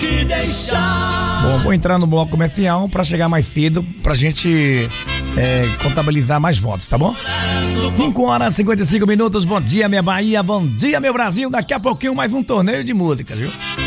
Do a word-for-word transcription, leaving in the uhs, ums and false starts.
te deixar. Bom, vou entrar no bloco comercial pra chegar mais cedo, pra gente é, contabilizar mais votos, tá bom? cinco horas e cinquenta e cinco minutos, bom dia minha Bahia, bom dia meu Brasil. Daqui a pouquinho mais um torneio de músicas, viu?